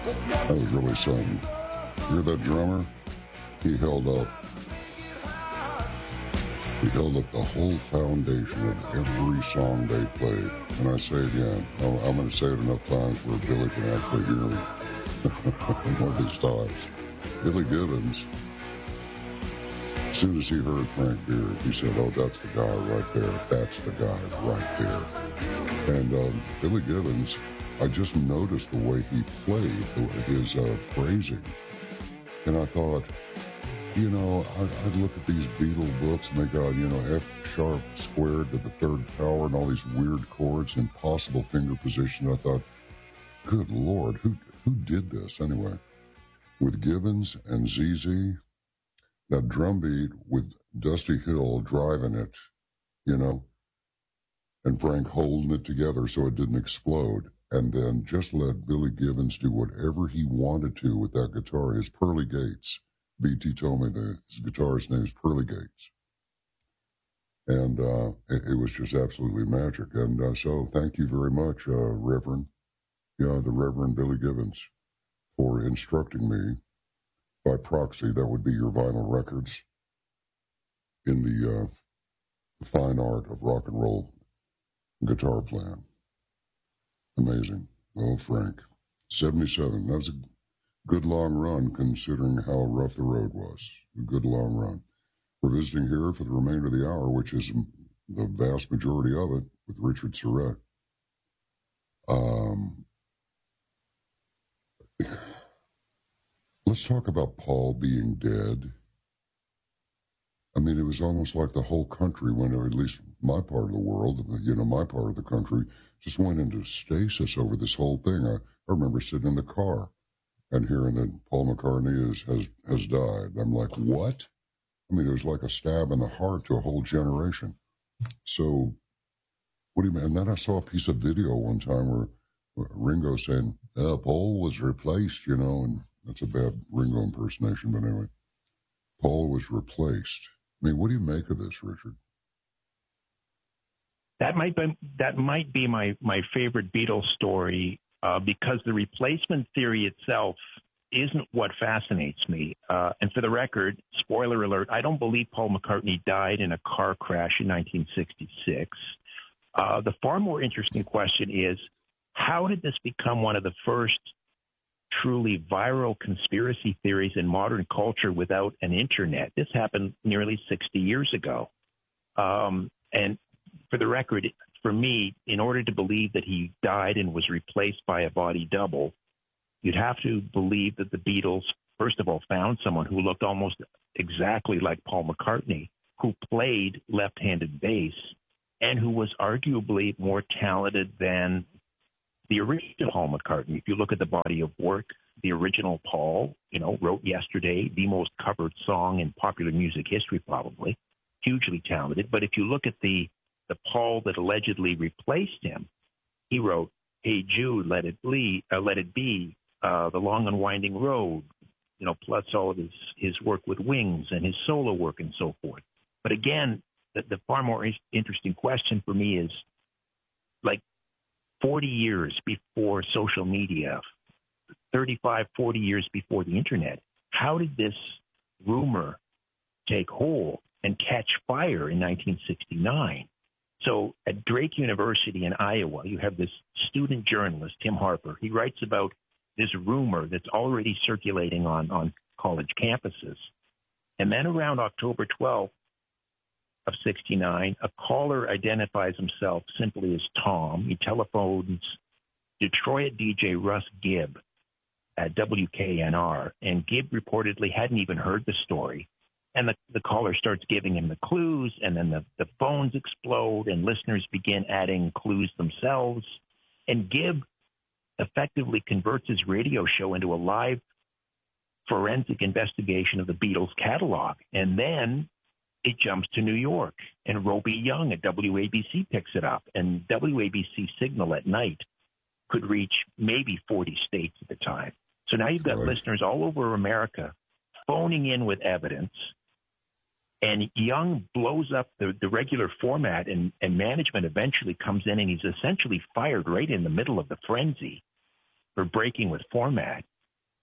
That was really something. You're the drummer? He held up the whole foundation of every song they played. And I say again, I'm going to say it enough times where Billy can actually hear me one of these times. Billy Gibbons, as soon as he heard Frank Beard, he said, oh, that's the guy right there. That's the guy right there. And Billy Gibbons, I just noticed the way he played, his phrasing. And I thought, you know, I'd look at these Beatle books and they got, you know, F sharp squared to the third power and all these weird chords, impossible finger position. I thought, good Lord, who did this anyway? With Gibbons and ZZ, that drum beat with Dusty Hill driving it, you know, and Frank holding it together so it didn't explode. And then just let Billy Gibbons do whatever he wanted to with that guitar. His Pearly Gates. BT told me his guitarist's name is Pearly Gates. And it was just absolutely magic. And so thank you very much, Reverend, the Reverend Billy Gibbons, for instructing me by proxy. That would be your vinyl records in the fine art of rock and roll guitar playing. Amazing. Oh, Frank. 77. That was a good long run considering how rough the road was. A good long run. We're visiting here for the remainder of the hour, which is the vast majority of it, with Richard Surrett. Let's talk about Paul being dead. I mean, it was almost like the whole country went, or at least my part of the world, my part of the country, just went into stasis over this whole thing. I remember sitting in the car and hearing that Paul McCartney has died. I'm like, what? I mean, it was like a stab in the heart to a whole generation. So, what do you mean? And then I saw a piece of video one time where Ringo saying, Paul was replaced, and that's a bad Ringo impersonation, but anyway, Paul was replaced. I mean, what do you make of this, Richard? That might be my favorite Beatles story because the replacement theory itself isn't what fascinates me. And for the record, spoiler alert, I don't believe Paul McCartney died in a car crash in 1966. The far more interesting question is, how did this become one of the first truly viral conspiracy theories in modern culture without an internet? This happened nearly 60 years ago. And for the record, for me, in order to believe that he died and was replaced by a body double, you'd have to believe that the Beatles, first of all, found someone who looked almost exactly like Paul McCartney, who played left-handed bass, and who was arguably more talented than the original Paul McCartney. If you look at the body of work, the original Paul, wrote Yesterday, the most covered song in popular music history, probably, hugely talented. But if you look at the Paul that allegedly replaced him, he wrote, Hey Jude, Let It Be, The Long and Winding Road, plus all of his work with Wings and his solo work and so forth. But again, the far more interesting question for me is, like 40 years before social media, 35, 40 years before the internet, how did this rumor take hold and catch fire in 1969? So at Drake University in Iowa, you have this student journalist, Tim Harper. He writes about this rumor that's already circulating on college campuses. And then around October 12th of 69, a caller identifies himself simply as Tom. He telephones Detroit DJ Russ Gibb at WKNR, and Gibb reportedly hadn't even heard the story. And the caller starts giving him the clues, and then the phones explode, and listeners begin adding clues themselves. And Gibb effectively converts his radio show into a live forensic investigation of the Beatles catalog. And then it jumps to New York, and Roby Young at WABC picks it up. And WABC signal at night could reach maybe 40 states at the time. So now you've got listeners all over America phoning in with evidence. And Young blows up the regular format, and management eventually comes in, and he's essentially fired right in the middle of the frenzy for breaking with format.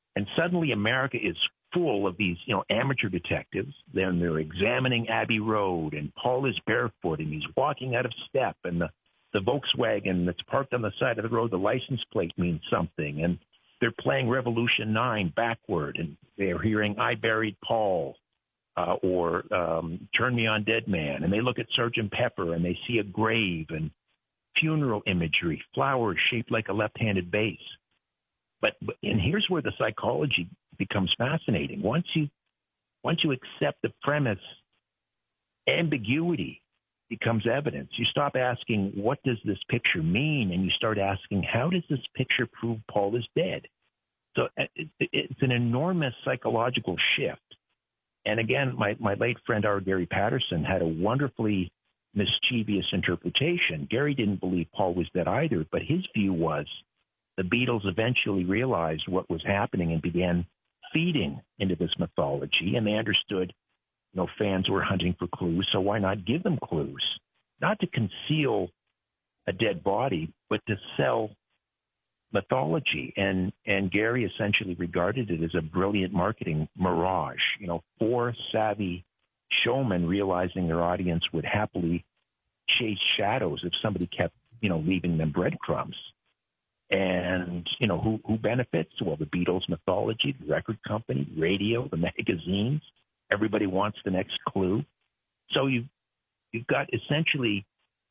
And suddenly America is full of these, amateur detectives. Then they're examining Abbey Road, and Paul is barefoot, and he's walking out of step, and the Volkswagen that's parked on the side of the road, the license plate means something, and they're playing Revolution 9 backward, and they're hearing I Buried Paul or Turn Me On Dead Man, and they look at Sgt. Pepper, and they see a grave and funeral imagery, flowers shaped like a left-handed bass. And here's where the psychology becomes fascinating. Once you accept the premise, ambiguity becomes evidence. You stop asking, what does this picture mean? And you start asking, how does this picture prove Paul is dead? So it's an enormous psychological shift. And again, my late friend, our Gary Patterson, had a wonderfully mischievous interpretation. Gary didn't believe Paul was dead either, but his view was the Beatles eventually realized what was happening and began feeding into this mythology, and they understood, fans were hunting for clues, so why not give them clues? Not to conceal a dead body, but to sell mythology. And Gary essentially regarded it as a brilliant marketing mirage. Four savvy showmen realizing their audience would happily chase shadows if somebody kept, leaving them breadcrumbs. And, who benefits? Well, the Beatles mythology, the record company, radio, the magazines. Everybody wants the next clue. So you've got essentially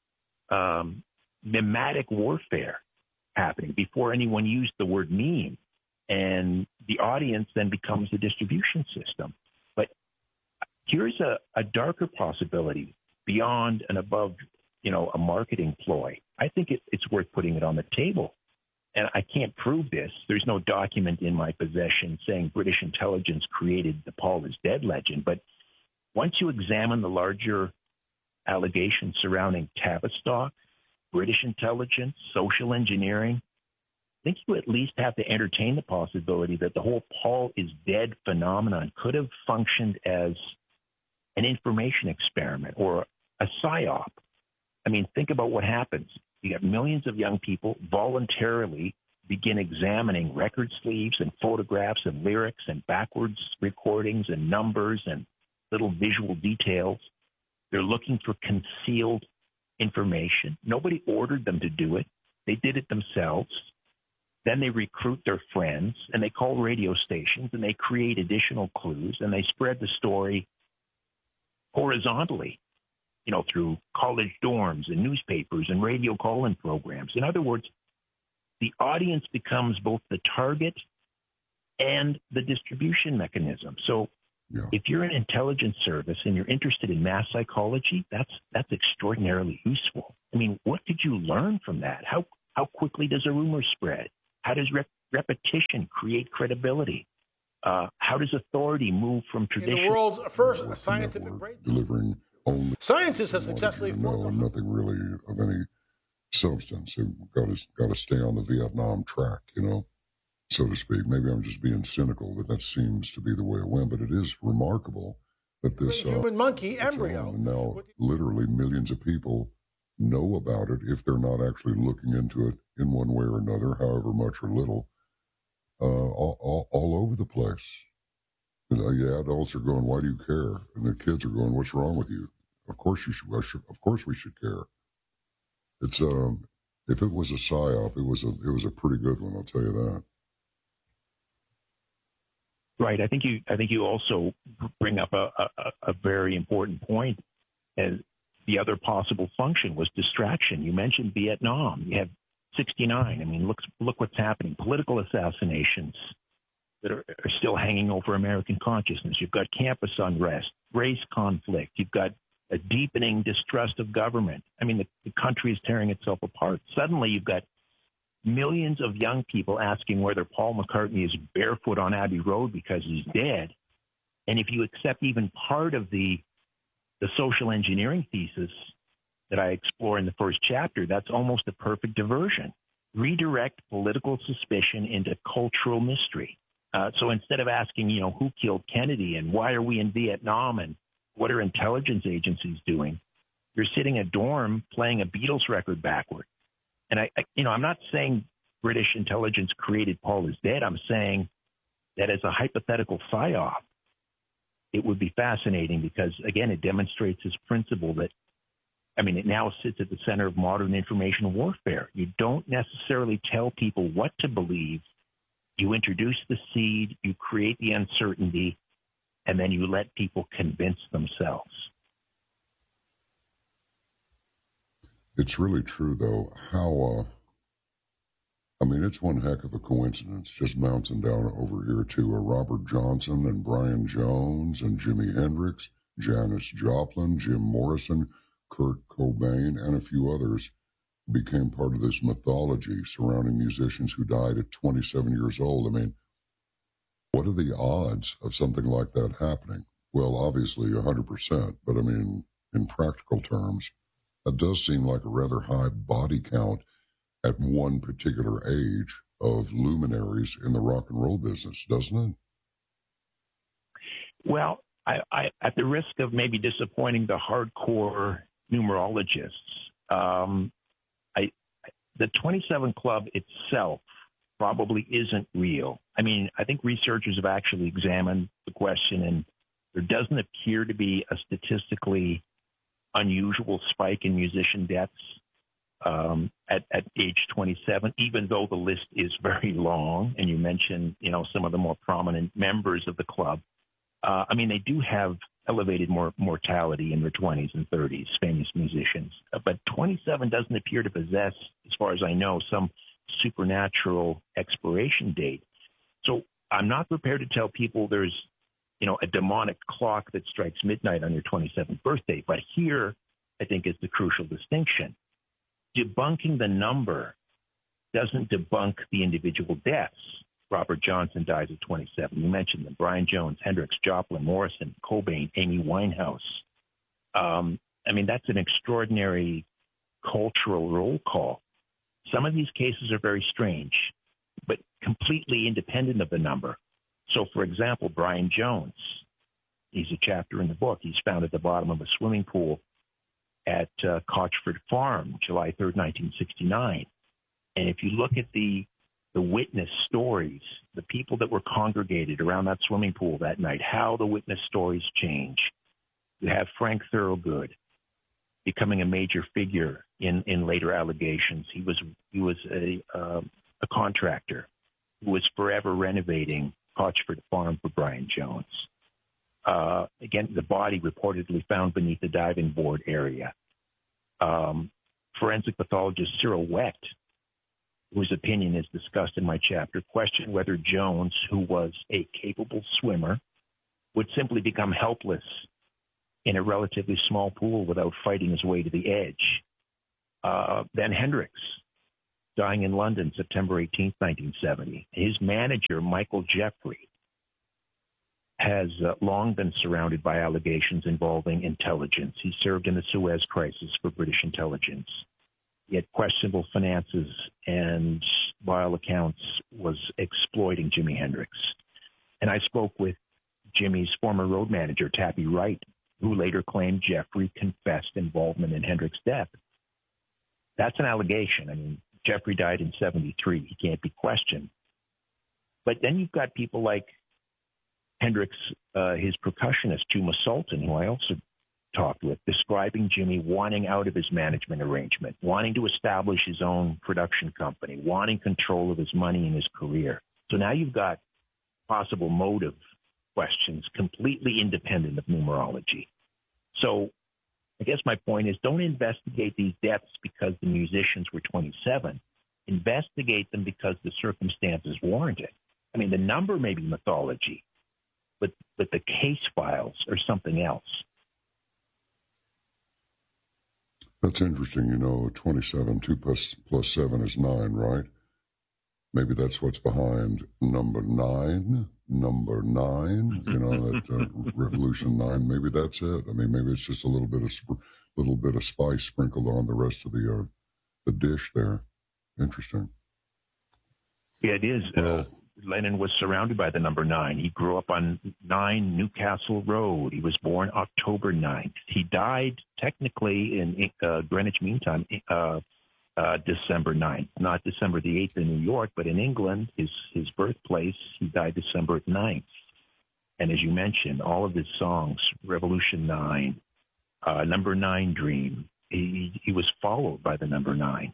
mimetic warfare happening before anyone used the word meme. And the audience then becomes the distribution system. But here's a darker possibility beyond and above, a marketing ploy. I think it's worth putting it on the table. And I can't prove this. There's no document in my possession saying British intelligence created the Paul is dead legend. But once you examine the larger allegations surrounding Tavistock, British intelligence, social engineering, I think you at least have to entertain the possibility that the whole Paul is dead phenomenon could have functioned as an information experiment or a psyop. I mean, think about what happens. You have millions of young people voluntarily begin examining record sleeves and photographs and lyrics and backwards recordings and numbers and little visual details. They're looking for concealed information. Nobody ordered them to do it. They did it themselves. Then they recruit their friends, and they call radio stations, and they create additional clues, and they spread the story horizontally, through college dorms and newspapers and radio call-in programs. In other words, the audience becomes both the target and the distribution mechanism. So if you're an intelligence service and you're interested in mass psychology, that's extraordinarily useful. I mean, what did you learn from that? How quickly does a rumor spread? How does repetition create credibility? How does authority move from tradition? In the world's first scientific breakthrough, delivering only scientists have successfully and nothing really of any substance. They've got to stay on the Vietnam track, so to speak. Maybe I'm just being cynical, but that seems to be the way it went. But it is remarkable that this human monkey embryo, and now literally millions of people know about it if they're not actually looking into it in one way or another, however much or little, all over the place. The adults are going, "Why do you care?" And the kids are going, "What's wrong with you?" Of course you should. Of course we should care. It's if it was a psyop, it was a pretty good one. I'll tell you that. Right. I think you also bring up a very important point. And the other possible function was distraction. You mentioned Vietnam. You have 69. I mean, look what's happening. Political assassinations that are still hanging over American consciousness. You've got campus unrest, race conflict. You've got a deepening distrust of government. I mean, the country is tearing itself apart. Suddenly, you've got millions of young people asking whether Paul McCartney is barefoot on Abbey Road because he's dead. And if you accept even part of the social engineering thesis that I explore in the first chapter, that's almost a perfect diversion. Redirect political suspicion into cultural mystery. So instead of asking, who killed Kennedy and why are we in Vietnam and what are intelligence agencies doing, you're sitting in a dorm playing a Beatles record backward. And I'm not saying British intelligence created Paul is dead. I'm saying that as a hypothetical psyop, it would be fascinating because, again, it demonstrates this principle that, I mean, it now sits at the center of modern information warfare. You don't necessarily tell people what to believe. You introduce the seed, you create the uncertainty, and then you let people convince themselves. It's really true, though, how, I mean, it's one heck of a coincidence, just bouncing down over here to Robert Johnson and Brian Jones and Jimi Hendrix, Janis Joplin, Jim Morrison, Kurt Cobain, and a few others became part of this mythology surrounding musicians who died at 27 years old. I mean, what are the odds of something like that happening? Well, obviously 100%, but I mean, in practical terms, that does seem like a rather high body count at one particular age of luminaries in the rock and roll business, doesn't it? Well, I at the risk of maybe disappointing the hardcore numerologists, the 27 Club itself probably isn't real. I mean, I think researchers have actually examined the question, and there doesn't appear to be a statistically unusual spike in musician deaths at age 27, even though the list is very long. And you mentioned, you know, some of the more prominent members of the club. I mean, they do have elevated mortality in their 20s and 30s, famous musicians. But 27 doesn't appear to possess, as far as I know, some supernatural expiration date. So I'm not prepared to tell people there's, you know, a demonic clock that strikes midnight on your 27th birthday. But here, I think, is the crucial distinction. Debunking the number doesn't debunk the individual deaths. Robert Johnson dies at 27. You mentioned them: Brian Jones, Hendrix, Joplin, Morrison, Cobain, Amy Winehouse. I mean, that's an extraordinary cultural roll call. Some of these cases are very strange, but completely independent of the number. So, for example, Brian Jones, he's a chapter in the book. He's found at the bottom of a swimming pool at Cochford Farm, July 3rd, 1969. And if you look at the witness stories, the people that were congregated around that swimming pool that night, how the witness stories change. You have Frank Thorogood becoming a major figure in later allegations. He was a contractor who was forever renovating Cochford Farm for Brian Jones. Again, the body reportedly found beneath the diving board area. Forensic pathologist Cyril Wecht, whose opinion is discussed in my chapter, questioned whether Jones, who was a capable swimmer, would simply become helpless in a relatively small pool without fighting his way to the edge. Then Hendrix, dying in London, September 18, 1970. His manager, Michael Jeffrey, has long been surrounded by allegations involving intelligence. He served in the Suez Crisis for British intelligence. He had questionable finances and, by all accounts, was exploiting Jimi Hendrix. And I spoke with Jimmy's former road manager, Tappy Wright, who later claimed Jeffrey confessed involvement in Hendrix's death. That's an allegation. I mean, Jeffrey died in 73. He can't be questioned. But then you've got people like Hendrix, his percussionist, Juma Sultan, who I also talked with, describing Jimmy wanting out of his management arrangement, wanting to establish his own production company, wanting control of his money and his career. So now you've got possible motive questions completely independent of numerology. So I guess my point is, don't investigate these deaths because the musicians were 27. Investigate them because the circumstances warrant it. I mean, the number may be mythology, but the case files are something else. That's interesting. You know, 27, 2 plus 7 is 9, right? Maybe that's what's behind number 9, you know, that Revolution 9. Maybe that's it. I mean, maybe it's just a little bit of spice sprinkled on the rest of the dish there. Interesting. Yeah, it is. Well, Lennon was surrounded by the number 9. He grew up on 9 Newcastle Road. He was born October 9th. He died technically in Greenwich Mean Time, December 9th, not December the 8th in New York, but in England, his birthplace, he died December 9th. And as you mentioned, all of his songs, Revolution 9, Number 9 Dream, he was followed by the number 9.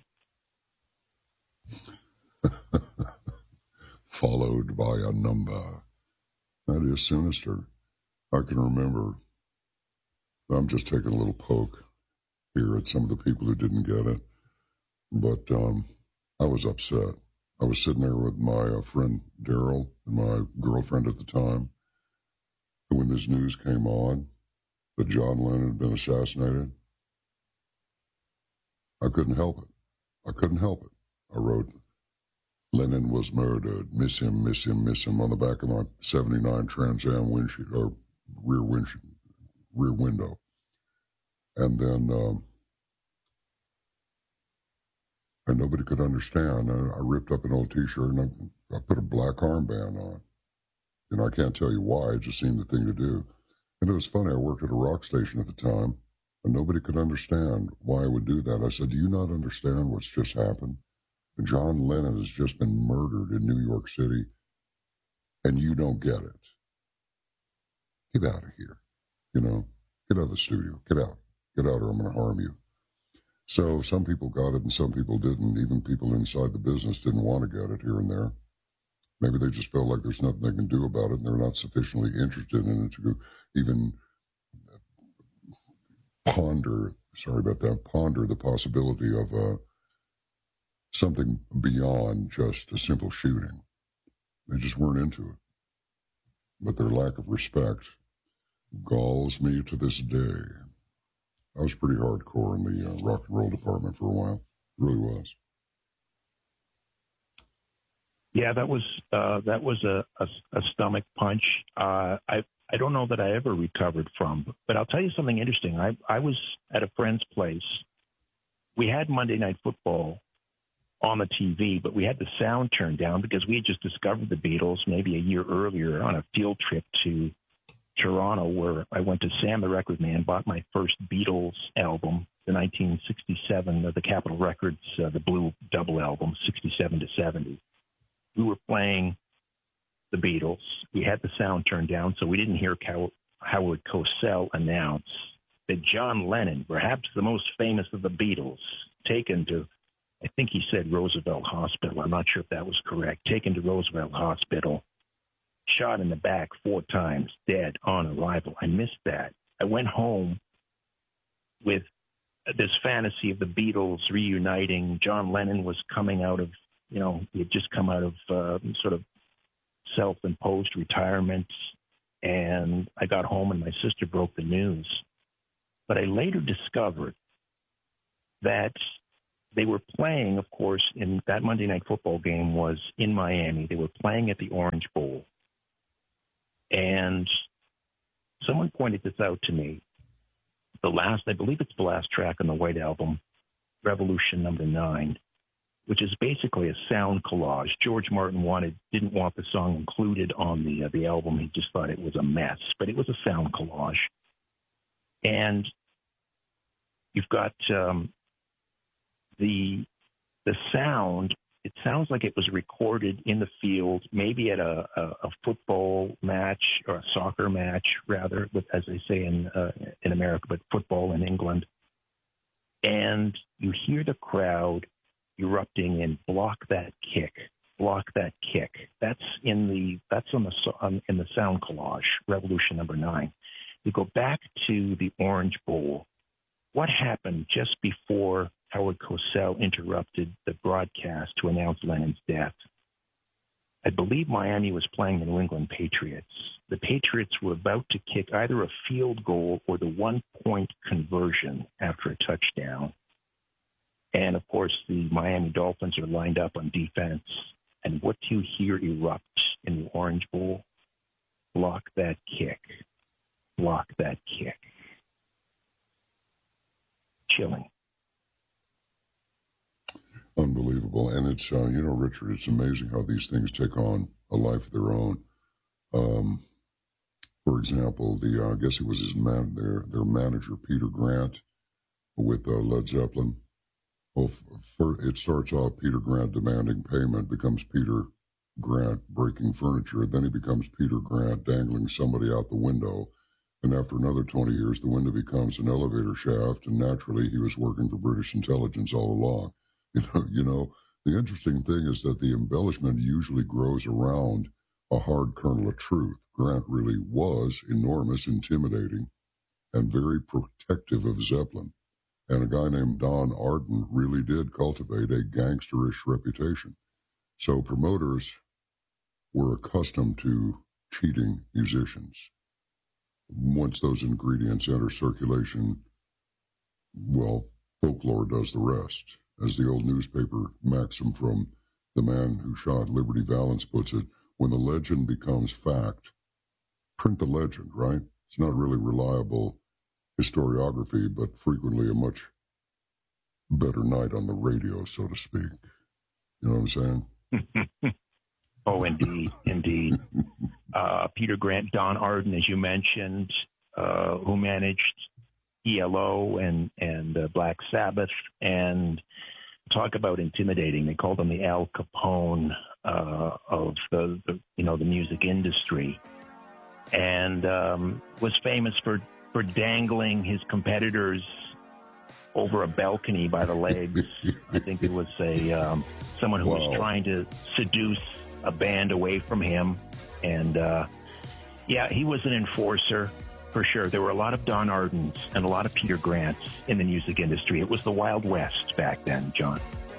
Followed by a number. That is sinister. I can remember, I'm just taking a little poke here at some of the people who didn't get it, but I was upset. I was sitting there with my friend Daryl and my girlfriend at the time, and when this news came on that John Lennon had been assassinated, I couldn't help it. I couldn't help it. I wrote, Lennon was murdered, miss him, miss him, miss him, on the back of my 79 Trans Am windshield, or rear window. And then, and nobody could understand. I ripped up an old T-shirt and I put a black armband on. You know, I can't tell you why, it just seemed the thing to do. And it was funny, I worked at a rock station at the time, and nobody could understand why I would do that. I said, do you not understand what's just happened? John Lennon has just been murdered in New York City, and you don't get it. Get out of here. You know, get out of the studio. Get out. Get out or I'm going to harm you. So some people got it and some people didn't. Even people inside the business didn't want to get it here and there. Maybe they just felt like there's nothing they can do about it and they're not sufficiently interested in it to even ponder the possibility of something beyond just a simple shooting. They just weren't into it. But their lack of respect galls me to this day. I was pretty hardcore in the rock and roll department for a while. It really was. Yeah, that was a stomach punch. I don't know that I ever recovered from, but I'll tell you something interesting. I was at a friend's place. We had Monday Night Football on the TV, but we had the sound turned down because we had just discovered the Beatles maybe a year earlier on a field trip to Toronto, where I went to Sam the Record Man, bought my first Beatles album, the 1967, the Capitol Records, the Blue Double album, 67 to 70. We were playing the Beatles. We had the sound turned down, so we didn't hear Howard Cosell announce that John Lennon, perhaps the most famous of the Beatles, taken to, I think he said Roosevelt Hospital. I'm not sure if that was correct. Taken to Roosevelt Hospital, shot in the back 4 times, dead on arrival. I missed that. I went home with this fantasy of the Beatles reuniting. John Lennon was coming out of, he had just come out of sort of self-imposed retirement. And I got home and my sister broke the news. But I later discovered that they were playing, of course, in that Monday Night Football game was in Miami. They were playing at the Orange Bowl. And someone pointed this out to me. I believe it's the last track on the White Album, Revolution Number 9, which is basically a sound collage. George Martin didn't want the song included on the album. He just thought it was a mess, but it was a sound collage. And you've got the sound. It sounds like it was recorded in the field, maybe at a football match or a soccer match, rather, as they say in America, but football in England. And you hear the crowd erupting in "Block That Kick, Block That Kick." That's in the sound collage, Revolution Number 9. You go back to the Orange Bowl. What happened just before Howard Cosell interrupted the broadcast to announce Lennon's death? I believe Miami was playing the New England Patriots. The Patriots were about to kick either a field goal or the 1-point conversion after a touchdown. And, of course, the Miami Dolphins are lined up on defense. And what do you hear erupt in the Orange Bowl? Block that kick. Block that kick. Chilling. Unbelievable. And it's, Richard, it's amazing how these things take on a life of their own. For example, I guess it was their manager, Peter Grant, with Led Zeppelin. Well, it starts off Peter Grant demanding payment, becomes Peter Grant breaking furniture, then he becomes Peter Grant dangling somebody out the window, and after another 20 years, the window becomes an elevator shaft, and naturally he was working for British intelligence all along. You know, the interesting thing is that the embellishment usually grows around a hard kernel of truth. Grant really was enormous, intimidating, and very protective of Zeppelin. And a guy named Don Arden really did cultivate a gangsterish reputation. So promoters were accustomed to cheating musicians. Once those ingredients enter circulation, well, folklore does the rest. As the old newspaper maxim from The Man Who Shot Liberty Valance puts it, when the legend becomes fact, print the legend, right? It's not really reliable historiography, but frequently a much better night on the radio, so to speak. You know what I'm saying? Oh, indeed, indeed. Peter Grant, Don Arden, as you mentioned, who managed ELO and Black Sabbath, and talk about intimidating. They called him the Al Capone of the music industry, and was famous for dangling his competitors over a balcony by the legs. I think it was someone who was trying to seduce a band away from him. And, he was an enforcer for sure. There were a lot of Don Ardens and a lot of Peter Grants in the music industry. It was the Wild West back then, John.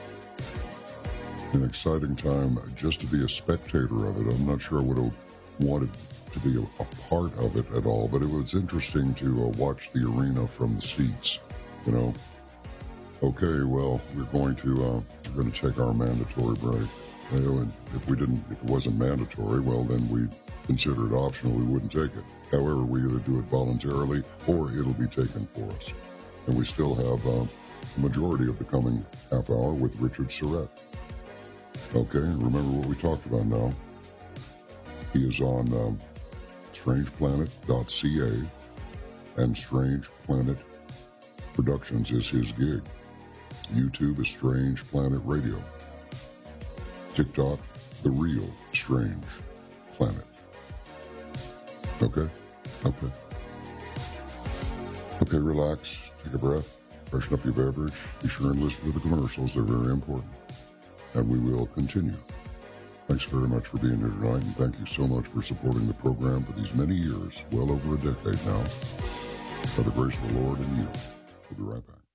An exciting time just to be a spectator of it. I'm not sure I would have wanted to be a part of it at all, but it was interesting to watch the arena from the seats, you know. Okay, well, we're going to take our mandatory break. And if it wasn't mandatory, well, then we consider it optional. We wouldn't take it. However, we either do it voluntarily or it'll be taken for us. And we still have the majority of the coming half hour with Richard Surrett. Okay, remember what we talked about now. He is on strangeplanet.ca, and Strange Planet Productions is his gig. YouTube is Strange Planet Radio. TikTok, The Real Strange Planet. Okay, relax, take a breath, freshen up your beverage. Be sure and listen to the commercials. They're very important. And we will continue. Thanks very much for being here tonight, and thank you so much for supporting the program for these many years, well over a decade now. By the grace of the Lord and you. We'll be right back.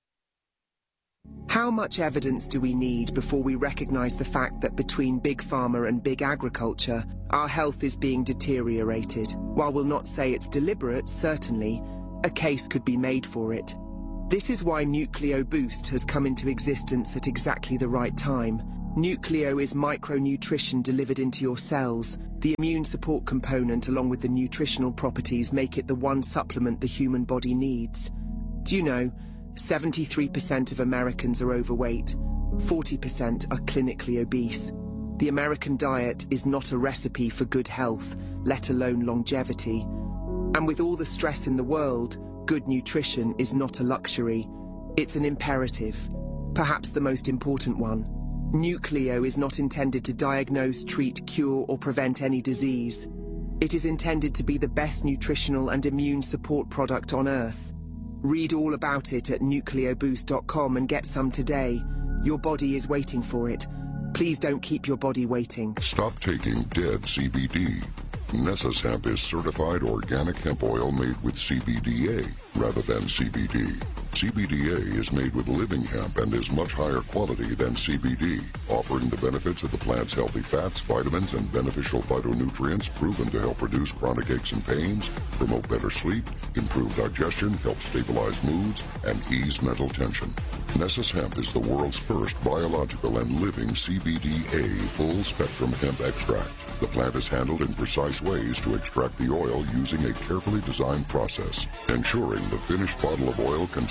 How much evidence do we need before we recognize the fact that between big pharma and big agriculture, our health is being deteriorated? While we'll not say it's deliberate, certainly, a case could be made for it. This is why Nucleo Boost has come into existence at exactly the right time. Nucleo is micronutrition delivered into your cells. The immune support component, along with the nutritional properties, make it the one supplement the human body needs. Do you know, 73% of Americans are overweight, 40% are clinically obese. The American diet is not a recipe for good health, let alone longevity. And with all the stress in the world, good nutrition is not a luxury. It's an imperative, perhaps the most important one. Nucleo is not intended to diagnose, treat, cure, or prevent any disease. It is intended to be the best nutritional and immune support product on Earth. Read all about it at nucleoboost.com and get some today. Your body is waiting for it. Please don't keep your body waiting. Stop taking dead CBD. Nessus Hemp is certified organic hemp oil made with CBDA rather than CBD. CBDA is made with living hemp and is much higher quality than CBD, offering the benefits of the plant's healthy fats, vitamins, and beneficial phytonutrients proven to help reduce chronic aches and pains, promote better sleep, improve digestion, help stabilize moods, and ease mental tension. Nessus Hemp is the world's first biological and living CBDA full-spectrum hemp extract. The plant is handled in precise ways to extract the oil using a carefully designed process, ensuring the finished bottle of oil contains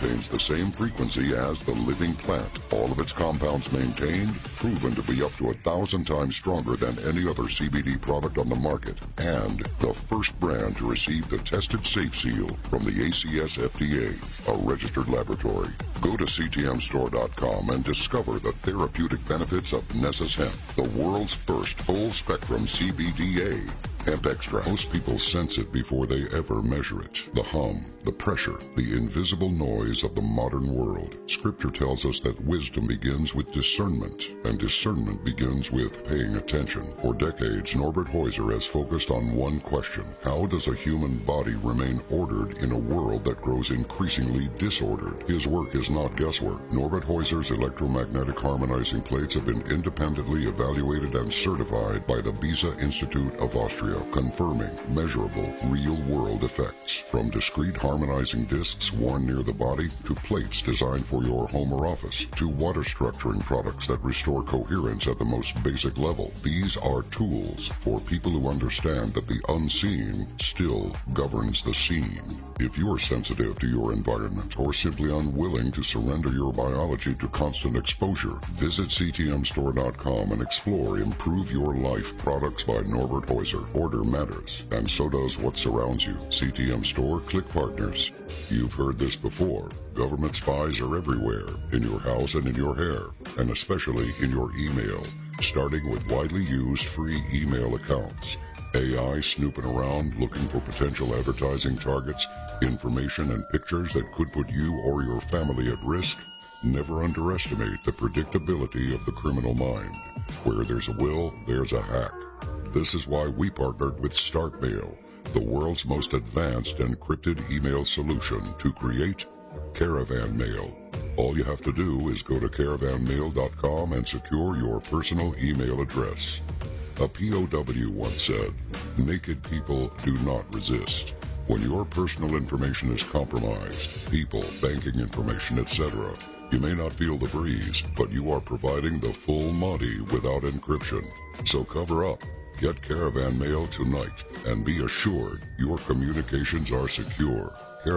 contains the same frequency as the living plant. All of its compounds maintained, proven to be up to 1,000 times stronger than any other CBD product on the market, and the first brand to receive the tested safe seal from the ACS FDA, a registered laboratory. Go to ctmstore.com and discover the therapeutic benefits of Nessus Hemp, the world's first full-spectrum CBDA. Hemp extract. Most people sense it before they ever measure it. The hum, the pressure, the invisible noise of the modern world. Scripture tells us that wisdom begins with discernment, and discernment begins with paying attention. For decades, Norbert Heuser has focused on one question: how does a human body remain ordered in a world that grows increasingly disordered? His work is not guesswork. Norbert Heuser's electromagnetic harmonizing plates have been independently evaluated and certified by the Beza Institute of Austria, confirming measurable, real-world effects. From discrete harmonizing discs worn near the body, to plates designed for your home or office, to water structuring products that restore coherence at the most basic level. These are tools for people who understand that the unseen still governs the seen. If you're sensitive to your environment or simply unwilling to surrender your biology to constant exposure, visit ctmstore.com and explore Improve Your Life products by Norbert Heuser. Order matters, and so does what surrounds you. CTM Store, click partners. You've heard this before. Government spies are everywhere, in your house and in your hair, and especially in your email, starting with widely used free email accounts. AI snooping around looking for potential advertising targets, information and pictures that could put you or your family at risk. Never underestimate the predictability of the criminal mind. Where there's a will, there's a hack. This is why we partnered with StartMail, the world's most advanced encrypted email solution, to create Caravan Mail. All you have to do is go to caravanmail.com and secure your personal email address. A POW once said, "Naked people do not resist." When your personal information is compromised, people, banking information, etc., you may not feel the breeze, but you are providing the full Monty without encryption. So cover up. Get Caravan Mail tonight and be assured your communications are secure.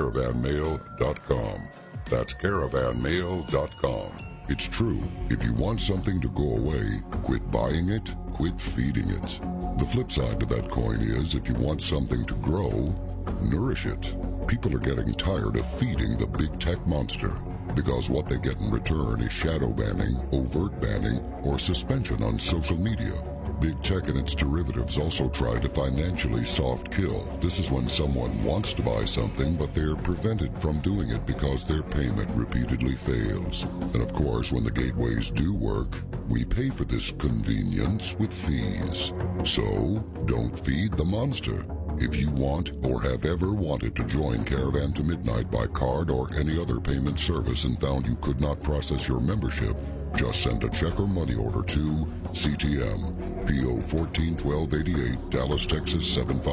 Caravanmail.com. That's caravanmail.com. It's true. If you want something to go away, quit buying it, quit feeding it. The flip side to that coin is, if you want something to grow, nourish it. People are getting tired of feeding the big tech monster, because what they get in return is shadow banning, overt banning, or suspension on social media. Big tech and its derivatives also try to financially soft kill. This is when someone wants to buy something, but they're prevented from doing it because their payment repeatedly fails. And of course, when the gateways do work, we pay for this convenience with fees. So, don't feed the monster. If you want or have ever wanted to join Caravan to Midnight by card or any other payment service and found you could not process your membership, just send a check or money order to CTM, PO 141288, Dallas, Texas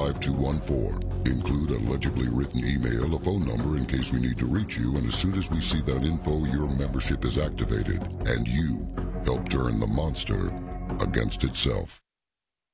75214. Include a legibly written email, a phone number in case we need to reach you, and as soon as we see that info, your membership is activated, and you help turn the monster against itself.